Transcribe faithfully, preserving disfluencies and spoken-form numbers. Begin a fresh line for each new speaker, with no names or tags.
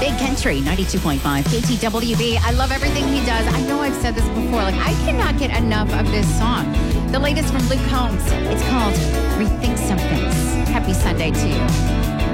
Big Country, ninety-two point five K T W B. I love everything he does. I know I've said this before. Like, I cannot get enough of this song. The latest from Luke Combs. It's called